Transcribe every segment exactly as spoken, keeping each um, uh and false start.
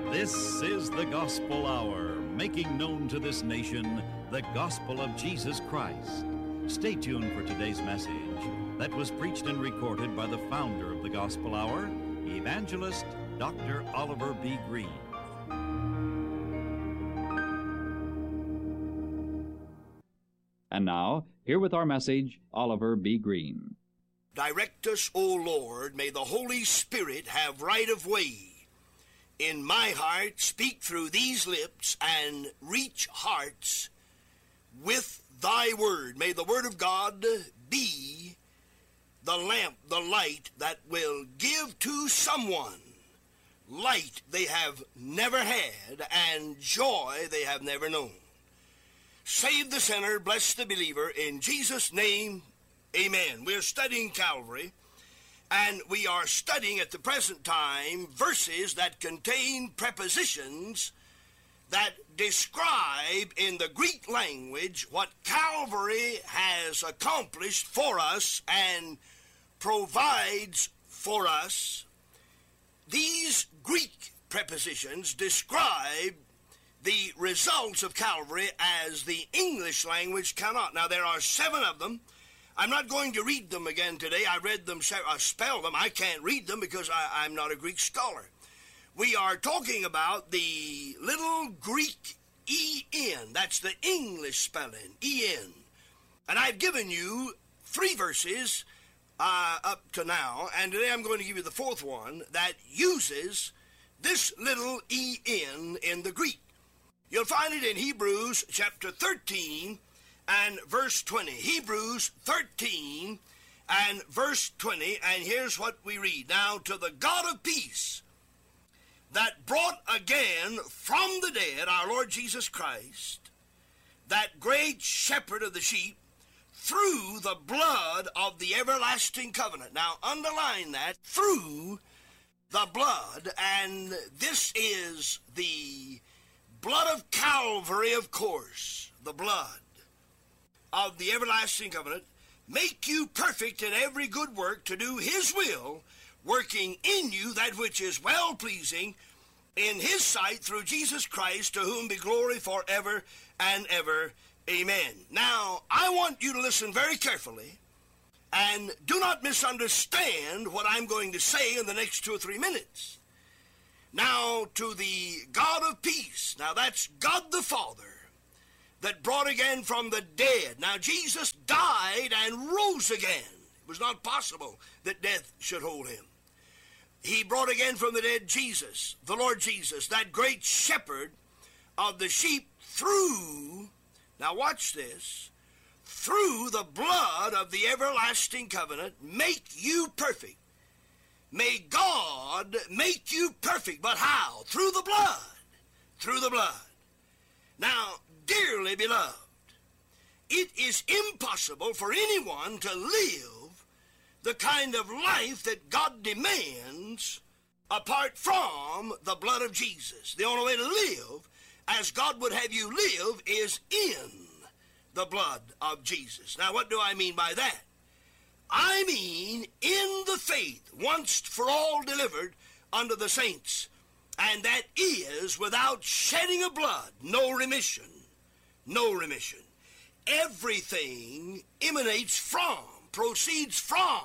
This is the Gospel Hour, making known to this nation the gospel of Jesus Christ. Stay tuned for today's message that was preached and recorded by the founder of the Gospel Hour, Evangelist Doctor Oliver B. Green. And now, here with our message, Oliver B. Green. Direct us, O Lord, may the Holy Spirit have right of way. In my heart, speak through these lips and reach hearts with thy word. May the word of God be the lamp, the light that will give to someone light they have never had and joy they have never known. Save the sinner, bless the believer, in Jesus' name, amen. We're studying Calvary, and we are studying at the present time verses that contain prepositions that describe in the Greek language what Calvary has accomplished for us and provides for us. These Greek prepositions describe the results of Calvary as the English language cannot. Now, there are seven of them. I'm not going to read them again today. I read them, I spelled them. I can't read them because I, I'm not a Greek scholar. We are talking about the little Greek E N. That's the English spelling, E N. And I've given you three verses uh, up to now, and today I'm going to give you the fourth one that uses this little E N in the Greek. You'll find it in Hebrews chapter thirteen and verse twenty. Hebrews thirteen and verse twenty, and here's what we read. Now to the God of peace, that brought again from the dead our Lord Jesus Christ, that great shepherd of the sheep, through the blood of the everlasting covenant. Now underline that, through the blood, and this is the blood of Calvary, of course, the blood of the everlasting covenant, make you perfect in every good work to do his will, working in you that which is well-pleasing in his sight through Jesus Christ, to whom be glory forever and ever. Amen. Now, I want you to listen very carefully and do not misunderstand what I'm going to say in the next two or three minutes. Now, to the God of peace. Now, that's God the Father that brought again from the dead. Now, Jesus died and rose again. It was not possible that death should hold him. He brought again from the dead Jesus, the Lord Jesus, that great shepherd of the sheep, through, now watch this, through the blood of the everlasting covenant, make you perfect. May God make you perfect. But how? Through the blood. Through the blood. Now, dearly beloved, it is impossible for anyone to live the kind of life that God demands apart from the blood of Jesus. The only way to live as God would have you live is in the blood of Jesus. Now, what do I mean by that? I mean in the faith once for all delivered unto the saints, and that is without shedding of blood, no remission, no remission. Everything emanates from, proceeds from,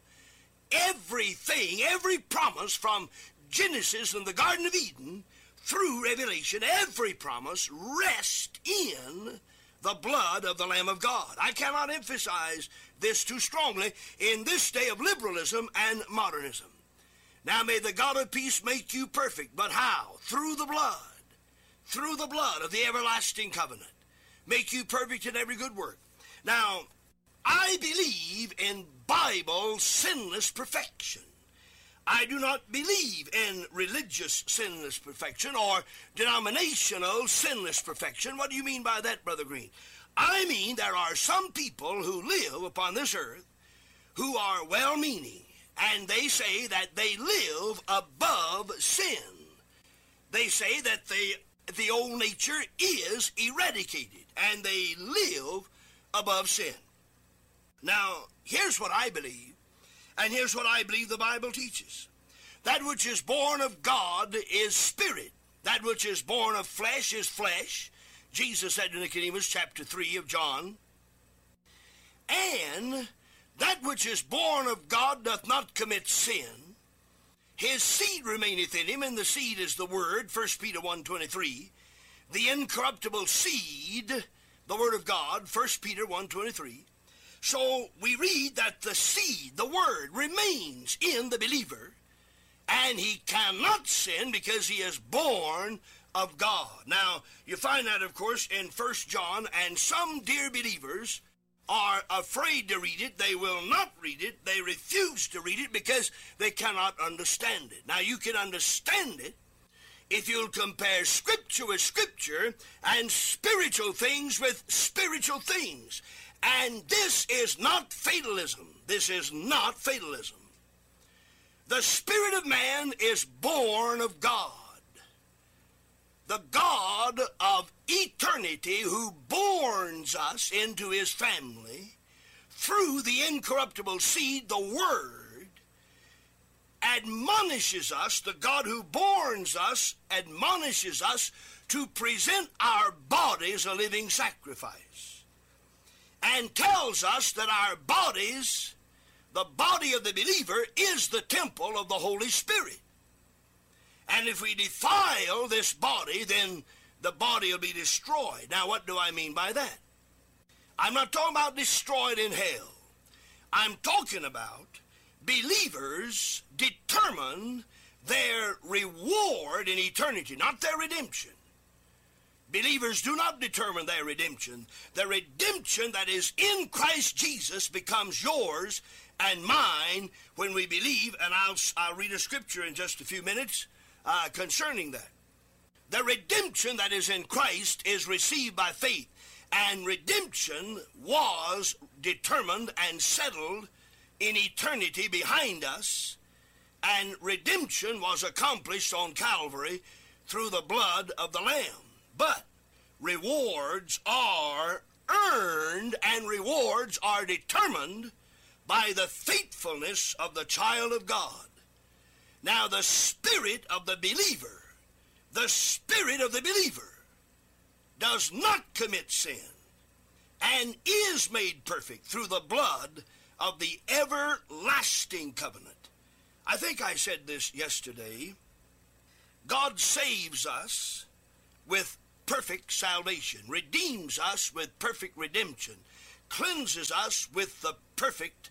everything, every promise from Genesis and the Garden of Eden through Revelation, every promise rests in the blood of the Lamb of God. I cannot emphasize this too strongly in this day of liberalism and modernism. Now may the God of peace make you perfect. But how? Through the blood. Through the blood of the everlasting covenant. Make you perfect in every good work. Now, I believe in Bible sinless perfection. I do not believe in religious sinless perfection or denominational sinless perfection. What do you mean by that, Brother Green? I mean there are some people who live upon this earth who are well-meaning, and they say that they live above sin. They say that they, the old nature is eradicated, and they live above sin. Now, here's what I believe, and here's what I believe the Bible teaches. That which is born of God is spirit, That which is born of flesh is flesh. Jesus said to Nicodemus, chapter three of John. And that which is born of God doth not commit sin. His seed remaineth in him, and the seed is the word, First Peter one twenty-three. The incorruptible seed, the word of God, First Peter one twenty-three. So we read that the seed, the word, remains in the believer, and he cannot sin because he is born of God. Now, you find that, of course, in First John, and some dear believers are afraid to read it. They will not read it. They refuse to read it because they cannot understand it. Now, you can understand it if you'll compare Scripture with Scripture and spiritual things with spiritual things. And this is not fatalism. This is not fatalism. The spirit of man is born of God. The God of eternity who borns us into his family through the incorruptible seed, the Word, admonishes us, the God who borns us admonishes us to present our bodies a living sacrifice, and tells us that our bodies, the body of the believer, is the temple of the Holy Spirit. And if we defile this body, then the body will be destroyed. Now, what do I mean by that? I'm not talking about destroyed in hell. I'm talking about believers determine their reward in eternity, not their redemption. Believers do not determine their redemption. The redemption that is in Christ Jesus becomes yours and mine when we believe, and I'll, I'll read a scripture in just a few minutes uh, concerning that. The redemption that is in Christ is received by faith, and redemption was determined and settled in eternity behind us, and redemption was accomplished on Calvary through the blood of the Lamb. But rewards are earned, and rewards are determined by the faithfulness of the child of God. Now, the spirit of the believer, the spirit of the believer does not commit sin and is made perfect through the blood of the everlasting covenant. I think I said this yesterday. God saves us with perfect salvation, redeems us with perfect redemption, cleanses us with the perfect,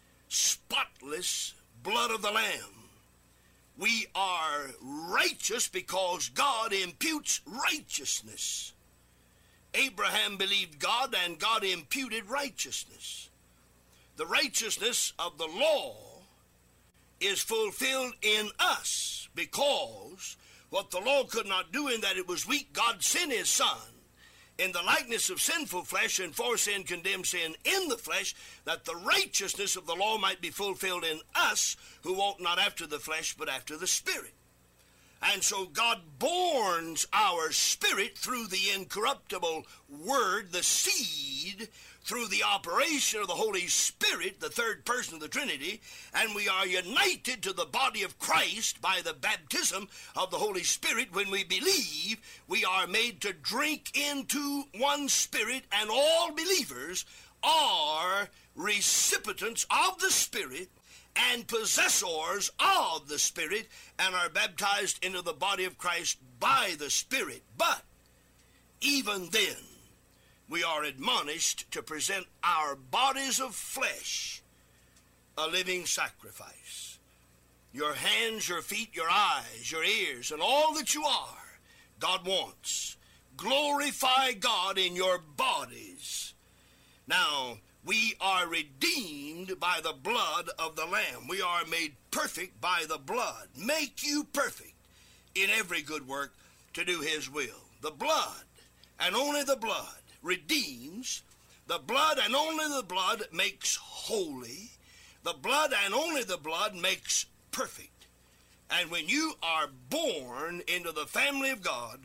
spotless blood of the Lamb. We are righteous because God imputes righteousness. Abraham believed God, and God imputed righteousness. The righteousness of the law is fulfilled in us because what the law could not do, in that it was weak, God sent his Son in the likeness of sinful flesh, and for sin condemned sin in the flesh, that the righteousness of the law might be fulfilled in us who walk not after the flesh but after the Spirit. And so God borns our spirit through the incorruptible Word, the seed, through the operation of the Holy Spirit, the third person of the Trinity, and we are united to the body of Christ by the baptism of the Holy Spirit. When we believe, we are made to drink into one Spirit, and all believers are recipients of the Spirit and possessors of the Spirit, and are baptized into the body of Christ by the Spirit. But even then, we are admonished to present our bodies of flesh a living sacrifice. Your hands, your feet, your eyes, your ears, and all that you are, God wants. Glorify God in your bodies. Now, we are redeemed by the blood of the Lamb. We are made perfect by the blood. Make you perfect in every good work to do his will. The blood, and only the blood, redeems. The blood, and only the blood, makes holy. The blood, and only the blood, makes perfect. And when you are born into the family of God,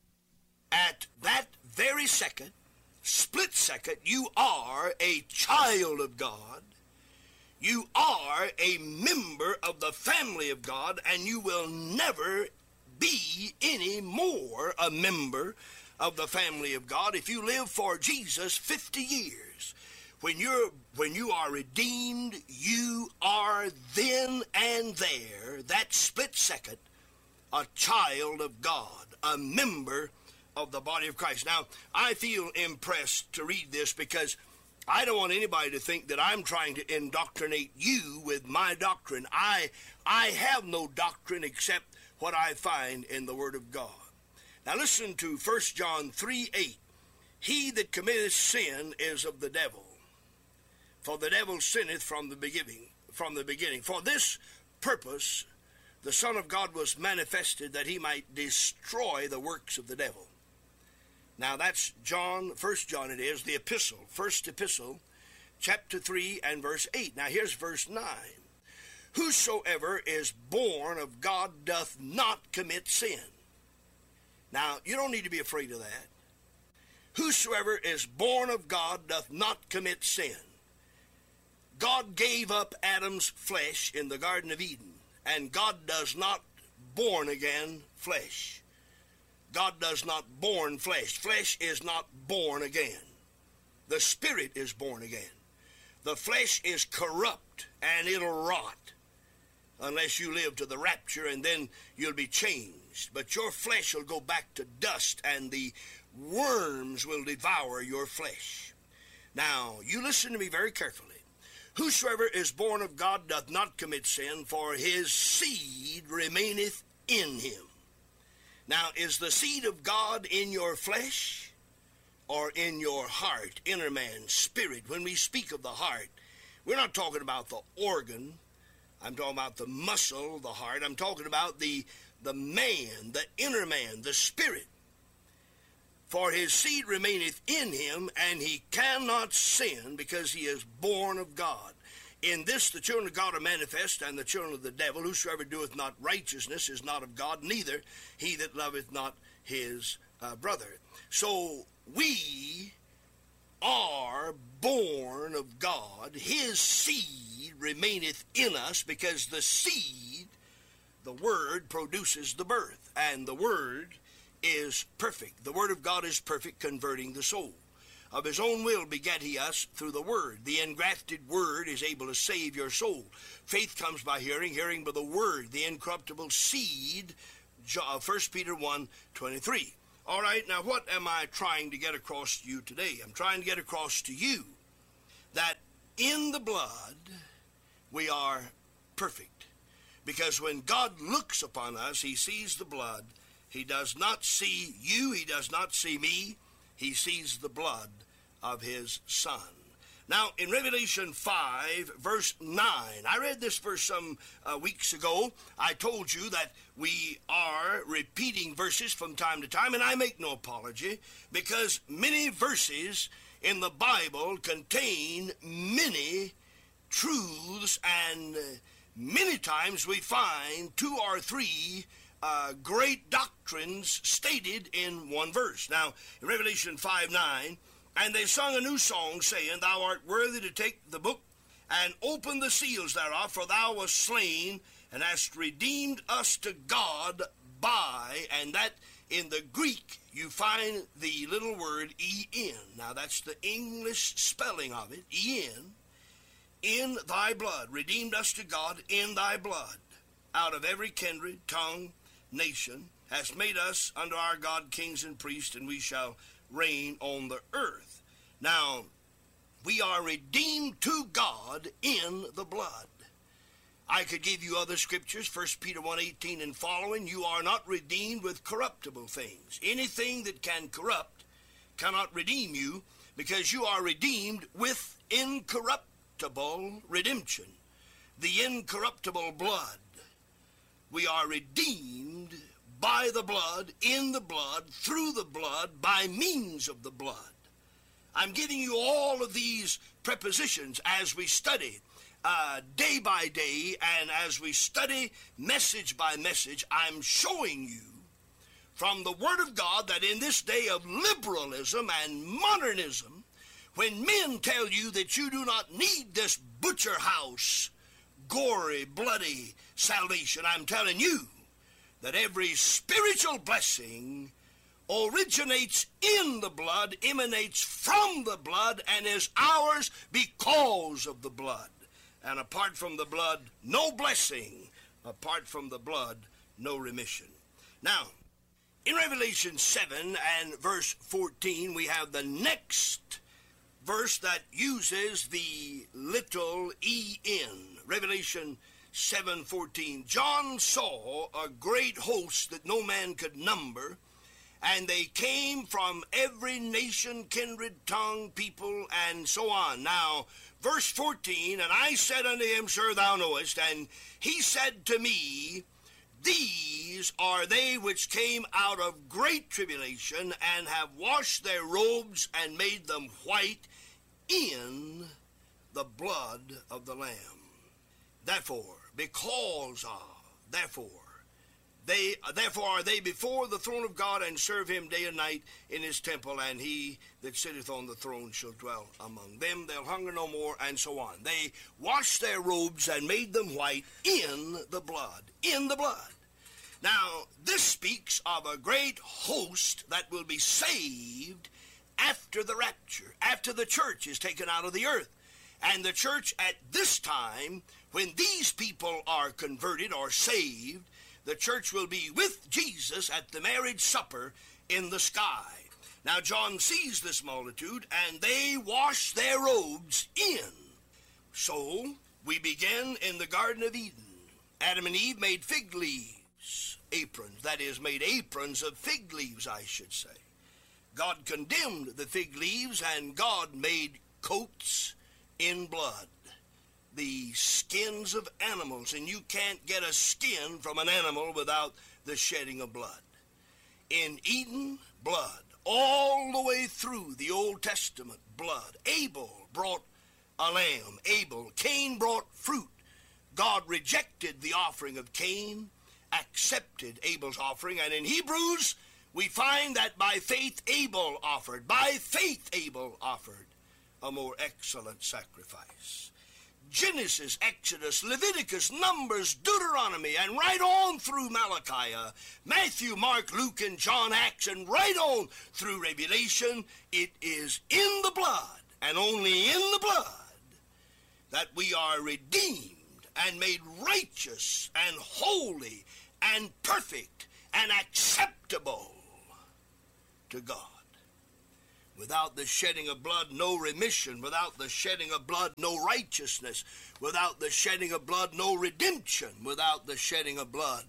at that very second, split second, you are a child of God. You are a member of the family of God, and you will never be any more a member of the family of God if you live for Jesus fifty years. When you're when you are redeemed, you are then and there, that split second, a child of God, a member of the body of Christ. Now, I feel impressed to read this because I don't want anybody to think that I'm trying to indoctrinate you with my doctrine. I I have no doctrine except what I find in the Word of God. Now listen to First John three eight. He that committeth sin is of the devil, for the devil sinneth from the beginning. From the beginning. For this purpose the Son of God was manifested, that he might destroy the works of the devil. Now that's John, First John it is, the epistle, first epistle, chapter three and verse eight. Now here's verse nine. Whosoever is born of God doth not commit sin. Now, you don't need to be afraid of that. Whosoever is born of God doth not commit sin. God gave up Adam's flesh in the Garden of Eden, and God does not born again flesh. God does not born flesh. Flesh is not born again. The Spirit is born again. The flesh is corrupt, and it'll rot unless you live to the rapture, and then you'll be changed. But your flesh will go back to dust, and the worms will devour your flesh. Now, you listen to me very carefully. Whosoever is born of God doth not commit sin, for his seed remaineth in him. Now, is the seed of God in your flesh or in your heart, inner man, spirit? When we speak of the heart, we're not talking about the organ. I'm talking about the muscle, the heart. I'm talking about the, the man, the inner man, the spirit. For his seed remaineth in him, and he cannot sin, because he is born of God. In this the children of God are manifest, and the children of the devil. Whosoever doeth not righteousness is not of God, neither he that loveth not his uh, brother. So we are born of God. His seed remaineth in us, because the seed, the Word, produces the birth, and the Word is perfect. The Word of God is perfect, converting the soul. Of his own will begat he us through the Word. The engrafted Word is able to save your soul. Faith comes by hearing, hearing by the Word, the incorruptible seed, First Peter one twenty-three. All right, now what am I trying to get across to you today? I'm trying to get across to you that in the blood we are perfect. Because when God looks upon us, he sees the blood. He does not see you. He does not see me. He sees the blood of his Son. Now, in Revelation five, verse nine, I read this verse some uh, weeks ago. I told you that we are repeating verses from time to time, and I make no apology, because many verses in the Bible contain many truths, and many times we find two or three Uh, great doctrines stated in one verse. Now, in Revelation five nine, and they sung a new song, saying, Thou art worthy to take the book and open the seals thereof, for thou wast slain and hast redeemed us to God by, and that in the Greek you find the little word E-N. Now, that's the English spelling of it, E-N. In thy blood, redeemed us to God in thy blood, out of every kindred, tongue, nation, hast made us unto our God kings and priests, and we shall reign on the earth. Now, we are redeemed to God in the blood. I could give you other scriptures, First Peter one eighteen and following. You are not redeemed with corruptible things. Anything that can corrupt cannot redeem you, because you are redeemed with incorruptible redemption, the incorruptible blood. We are redeemed by the blood, in the blood, through the blood, by means of the blood. I'm giving you all of these prepositions as we study uh, day by day, and as we study message by message. I'm showing you from the Word of God that in this day of liberalism and modernism, when men tell you that you do not need this butcher house, gory, bloody salvation, I'm telling you that every spiritual blessing originates in the blood, emanates from the blood, and is ours because of the blood. And apart from the blood, no blessing. Apart from the blood, no remission. Now, in Revelation seven and verse fourteen, we have the next verse that uses the little E N. Revelation seven fourteen. John saw a great host that no man could number, and they came from every nation, kindred, tongue, people, and so on. Now, verse fourteen, and I said unto him, Sir, thou knowest, and he said to me, These are they which came out of great tribulation, and have washed their robes and made them white in the blood of the Lamb. Therefore, because of, therefore, they, therefore are they before the throne of God, and serve him day and night in his temple, and he that sitteth on the throne shall dwell among them. They'll hunger no more, and so on. They washed their robes and made them white in the blood, in the blood. Now, this speaks of a great host that will be saved after the rapture, after the church is taken out of the earth. And the church at this time, when these people are converted or saved, the church will be with Jesus at the marriage supper in the sky. Now John sees this multitude, and they wash their robes in. So we begin in the Garden of Eden. Adam and Eve made fig leaves, aprons, that is, made aprons of fig leaves, I should say. God condemned the fig leaves, and God made coats in blood, the skins of animals, and you can't get a skin from an animal without the shedding of blood. In Eden, blood. All the way through the Old Testament, blood. Abel brought a lamb. Abel. Cain brought fruit. God rejected the offering of Cain, accepted Abel's offering, and in Hebrews we find that by faith Abel offered, by faith Abel offered a more excellent sacrifice. Genesis, Exodus, Leviticus, Numbers, Deuteronomy, and right on through Malachi, Matthew, Mark, Luke, and John, Acts, and right on through Revelation, it is in the blood, and only in the blood, that we are redeemed and made righteous and holy and perfect and acceptable to God. Without the shedding of blood, no remission. Without the shedding of blood, no righteousness. Without the shedding of blood, no redemption. Without the shedding of blood,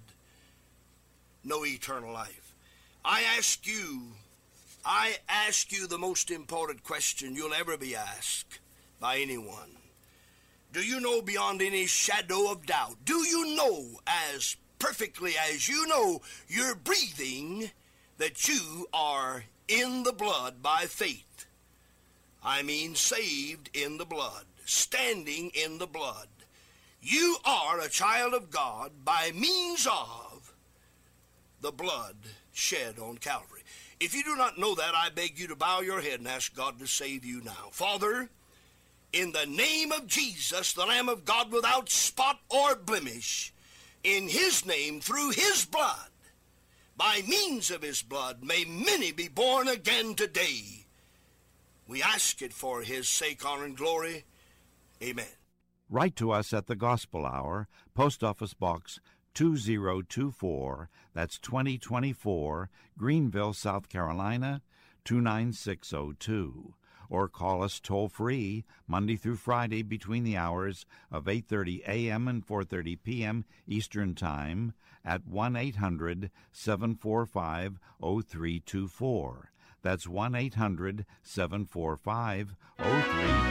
no eternal life. I ask you, I ask you the most important question you'll ever be asked by anyone. Do you know beyond any shadow of doubt? Do you know as perfectly as you know you're breathing that you are in the blood by faith? I mean saved in the blood, standing in the blood. You are a child of God by means of the blood shed on Calvary. If you do not know that, I beg you to bow your head and ask God to save you now. Father, in the name of Jesus, the Lamb of God without spot or blemish, in his name, through his blood, by means of his blood, may many be born again today. We ask it for his sake, honor, and glory. Amen. Write to us at the Gospel Hour, Post Office Box two zero two four, that's twenty twenty-four, Greenville, South Carolina, two nine six zero two. Or call us toll-free Monday through Friday between the hours of eight thirty a.m. and four thirty p.m. Eastern Time at one eight hundred seven four five zero three two four. That's one eight hundred seven four five zero three two four.